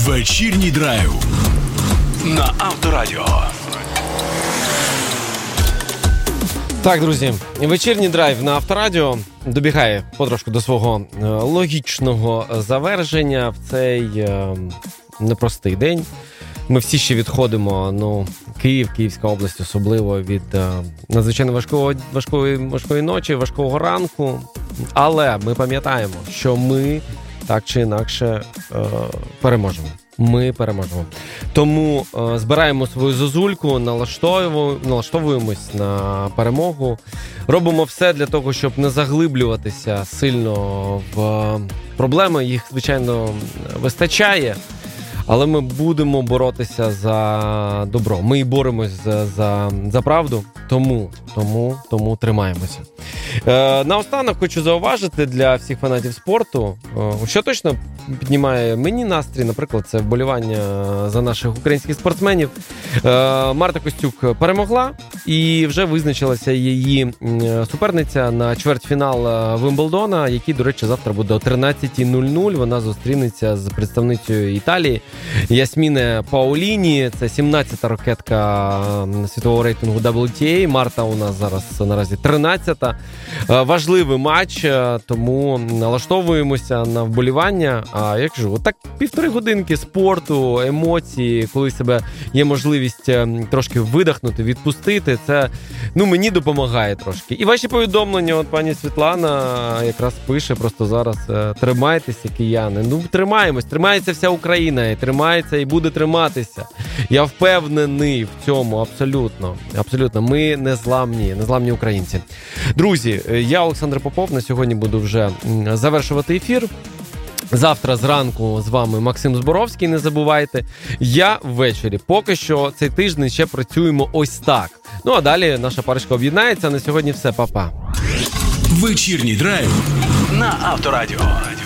Вечірній драйв на Авторадіо. Так, друзі, вечірній драйв на Авторадіо добігає потрошку до свого логічного завершення в цей непростий день. Ми всі ще відходимо, Київ, Київська область особливо, від надзвичайно важкої ночі, важкого ранку. Але ми пам'ятаємо, що ми так чи інакше переможемо. Ми переможемо. Тому збираємо свою зозульку, налаштовуємось на перемогу. Робимо все для того, щоб не заглиблюватися сильно в проблеми. Їх, звичайно, вистачає. Але ми будемо боротися за добро. Ми і боремось за правду, тому тримаємося. Наостанок хочу зауважити для всіх фанатів спорту, що точно піднімає мені настрій, наприклад, це вболівання за наших українських спортсменів. Марта Костюк перемогла і вже визначилася її суперниця на чвертьфінал Вимблдона, який, до речі, завтра буде о 13:00. Вона зустрінеться з представницею Італії Ясміне Паоліні. Це 17-та ракетка світового рейтингу WTA. Марта у нас зараз наразі 13-та. Важливий матч, тому налаштовуємося на вболівання. А як же, отак 1,5 годинки спорту, емоції, коли себе є можливість трошки видихнути, відпустити, це, мені допомагає трошки. І ваші повідомлення, от пані Світлана якраз пише просто зараз: тримайтеся, кияни. Тримаємось, тримається вся Україна, і тримається, і буде триматися. Я впевнений в цьому, абсолютно. Абсолютно. Ми незламні українці. Друзі, я Олександр Попов, на сьогодні буду вже завершувати ефір. Завтра зранку з вами Максим Зборовський, не забувайте. Я ввечері. Поки що цей тиждень ще працюємо ось так. А далі наша парочка об'єднається. На сьогодні все, па-па. Вечірній драйв на Авторадіо.